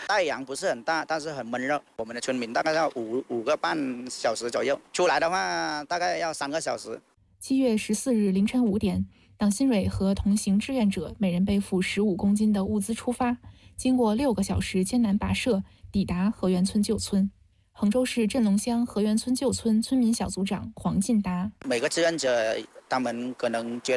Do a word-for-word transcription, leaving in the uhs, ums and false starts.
太阳不是很大，但是很闷热。我们的村民大概要五五个半小时左右，出来的话大概要三个小时。 七月十四日凌晨五点，党新蕊和同行志愿者每人背负十五公斤的物资出发，经过六个小时艰难跋涉，抵达河源村旧村。衡州市镇龙乡河源村旧村村民小组长黄进达： 每个志愿者他们可能觉得